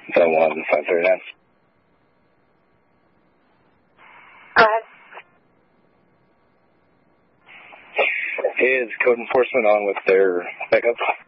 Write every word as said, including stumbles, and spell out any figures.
seven one five three nine. Go ahead. Is code enforcement on with their pickup?